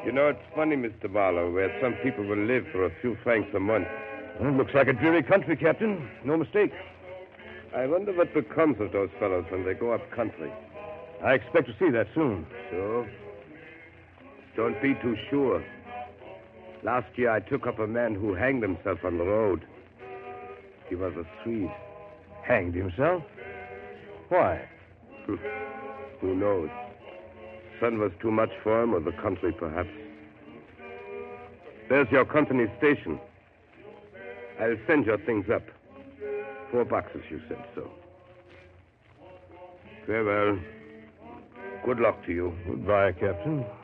You know, it's funny, Mr. Barlow, where some people will live for a few francs a month. Well, it looks like a dreary country, Captain. No mistake. I wonder what becomes of those fellows when they go up country. I expect to see that soon. So? Don't be too sure. Last year I took up a man who hanged himself on the road. He was a Swede. Hanged himself? Why? Who knows? Sun was too much for him, or the country, perhaps. There's your company station. I'll send your things up. 4 boxes, you said so. Farewell. Good luck to you. Goodbye, Captain.